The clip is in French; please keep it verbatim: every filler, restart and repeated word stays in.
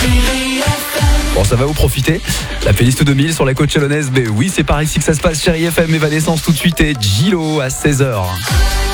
Bon, ça va vous profiter. La playlist deux mille sur la côte chalonnaise. Mais oui, c'est par ici que ça se passe, chérie F M. Evanescence tout de suite et Gilo à seize heures.